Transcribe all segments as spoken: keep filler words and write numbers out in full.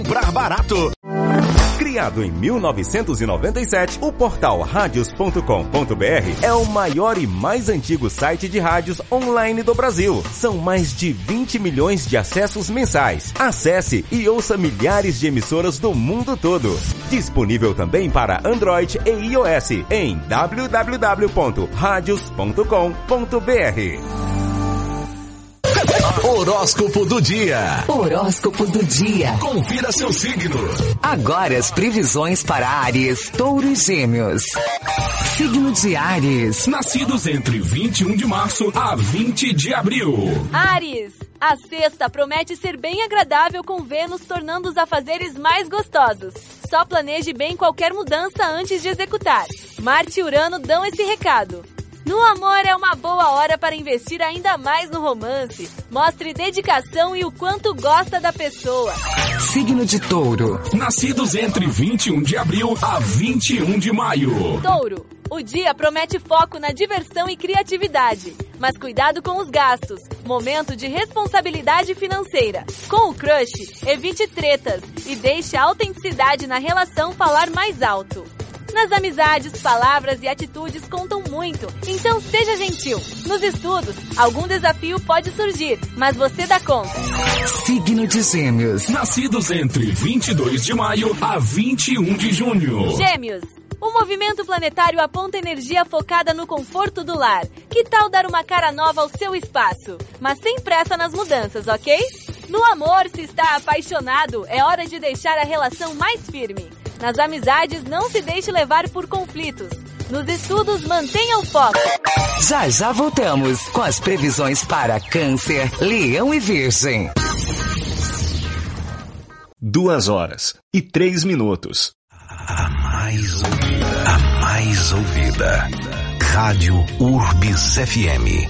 Comprar barato. Criado em mil novecentos e noventa e sete, o portal radios ponto com ponto br é o maior e mais antigo site de rádios online do Brasil. São mais de vinte milhões de acessos mensais. Acesse e ouça milhares de emissoras do mundo todo. Disponível também para Android e iOS em w w w ponto radios ponto com ponto br. Horóscopo do dia. Horóscopo do dia. Confira seu signo. Agora as previsões para Áries, Touro e Gêmeos. Signo de Áries. Nascidos entre vinte e um de março a vinte de abril. Áries, a sexta promete ser bem agradável, com Vênus tornando os afazeres mais gostosos. Só planeje bem qualquer mudança antes de executar. Marte e Urano dão esse recado. No amor, é uma boa hora para investir ainda mais no romance. Mostre dedicação e o quanto gosta da pessoa. Signo de Touro. Nascidos entre vinte e um de abril a vinte e um de maio. Touro, o dia promete foco na diversão e criatividade. Mas cuidado com os gastos. Momento de responsabilidade financeira. Com o crush, evite tretas e deixe a autenticidade na relação falar mais alto. Nas amizades, palavras e atitudes contam muito, então seja gentil. Nos estudos, algum desafio pode surgir, mas você dá conta. Signo de Gêmeos. Nascidos entre vinte e dois de maio a vinte e um de junho. Gêmeos, o movimento planetário aponta energia focada no conforto do lar. Que tal dar uma cara nova ao seu espaço? Mas sem pressa nas mudanças, ok? No amor, se está apaixonado, é hora de deixar a relação mais firme. Nas amizades, não se deixe levar por conflitos. Nos estudos, mantenha o foco. Já já voltamos com as previsões para Câncer, Leão e Virgem. Duas horas e três minutos. A mais ouvida. A mais ouvida. Rádio Urbis F M.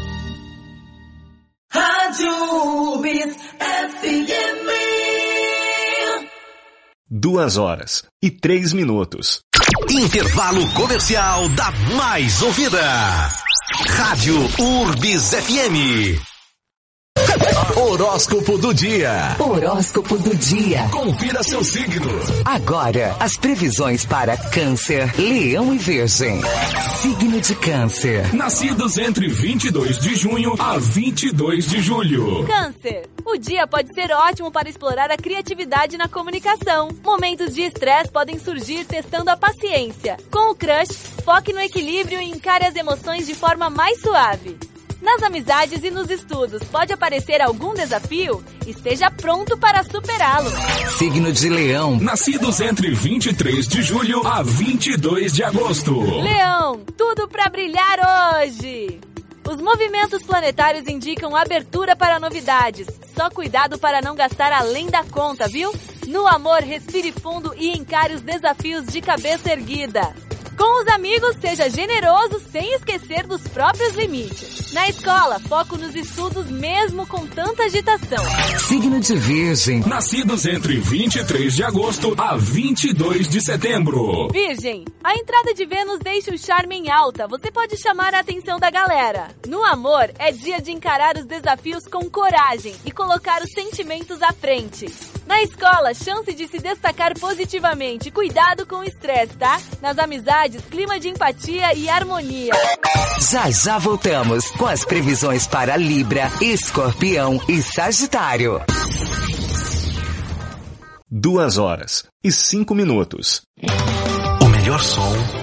Rádio Urbis F M. Duas horas e três minutos. Intervalo comercial da mais ouvida. Rádio Urbis F M. Horóscopo do dia. Horóscopo do dia. Confira seu signo. Agora, as previsões para Câncer, Leão e Virgem. Signo de Câncer. Nascidos entre vinte e dois de junho a vinte e dois de julho. Câncer, o dia pode ser ótimo para explorar a criatividade na comunicação. Momentos de estresse podem surgir testando a paciência. Com o crush, foque no equilíbrio e encare as emoções de forma mais suave. Nas amizades e nos estudos, pode aparecer algum desafio? Esteja pronto para superá-lo. Signo de Leão. Nascidos entre vinte e três de julho a vinte e dois de agosto. Leão, tudo para brilhar hoje! Os movimentos planetários indicam abertura para novidades. Só cuidado para não gastar além da conta, viu? No amor, respire fundo e encare os desafios de cabeça erguida. Com os amigos, seja generoso sem esquecer dos próprios limites. Na escola, foco nos estudos mesmo com tanta agitação. Signo de Virgem. Nascidos entre vinte e três de agosto a vinte e dois de setembro. Virgem, a entrada de Vênus deixa o charme em alta. Você pode chamar a atenção da galera. No amor, é dia de encarar os desafios com coragem e colocar os sentimentos à frente. Na escola, chance de se destacar positivamente. Cuidado com o estresse, tá? Nas amizades, clima de empatia e harmonia. Já já voltamos com as previsões para Libra, Escorpião e Sagitário. Duas horas e cinco minutos. O melhor som